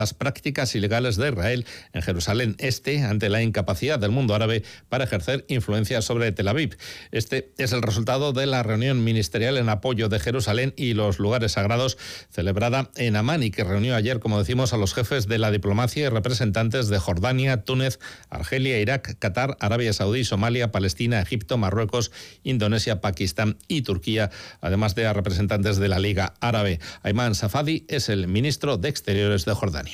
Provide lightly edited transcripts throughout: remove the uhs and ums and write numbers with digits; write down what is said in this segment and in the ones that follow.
las prácticas ilegales de Israel en Jerusalén Este ante la incapacidad del mundo árabe para ejercer influencia sobre Tel Aviv. Este es el resultado de la reunión ministerial en apoyo de Jerusalén y los lugares sagrados celebrada en Amán y que reunió ayer, como decimos, a los jefes de la diplomacia y representantes de Jordania, Túnez, Argelia, Irak, Qatar, Arabia Saudí, Somalia, Palestina, Egipto, Marruecos, Indonesia, Pakistán y Turquía, además de a representantes de la Liga Árabe. Ayman Safadi es el ministro de Exteriores de Jordania.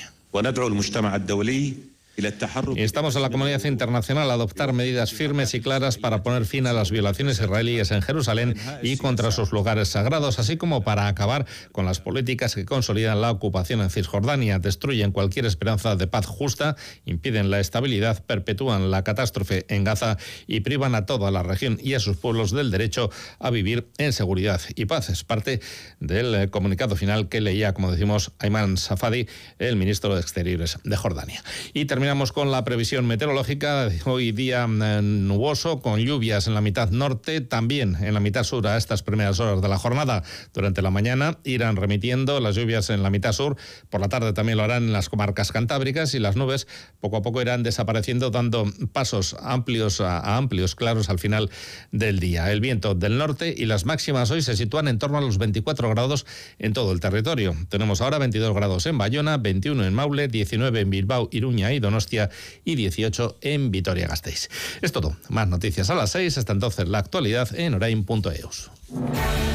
Instamos a la comunidad internacional a adoptar medidas firmes y claras para poner fin a las violaciones israelíes en Jerusalén y contra sus lugares sagrados, así como para acabar con las políticas que consolidan la ocupación en Cisjordania, destruyen cualquier esperanza de paz justa, impiden la estabilidad, perpetúan la catástrofe en Gaza y privan a toda la región y a sus pueblos del derecho a vivir en seguridad y paz. Es parte del comunicado final que leía, como decimos, Ayman Safadi, el ministro de Exteriores de Jordania. Y terminamos con la previsión meteorológica. Hoy día nuboso, con lluvias en la mitad norte, también en la mitad sur a estas primeras horas de la jornada. Durante la mañana irán remitiendo las lluvias en la mitad sur, por la tarde también lo harán en las comarcas cantábricas y las nubes poco a poco irán desapareciendo, dando pasos amplios a amplios claros al final del día. El viento del norte y las máximas hoy se sitúan en torno a los 24 grados en todo el territorio. Tenemos ahora 22 grados en Bayona, 21 en Maule, 19 en Bilbao, Iruña y Donostia y 18 en Vitoria-Gasteiz. Es todo. Más noticias a las 6. Hasta entonces la actualidad en orain.eus.